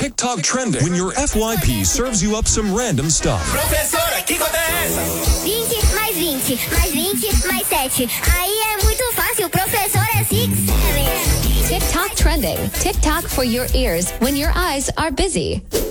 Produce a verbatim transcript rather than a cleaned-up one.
TikTok trending when your F Y P serves you up some random stuff. Professora, que conta é essa? vinte mais vinte, mais vinte, mais sete. Aí é muito fácil, professor é six, seven. TikTok trending. TikTok for your ears when your eyes are busy.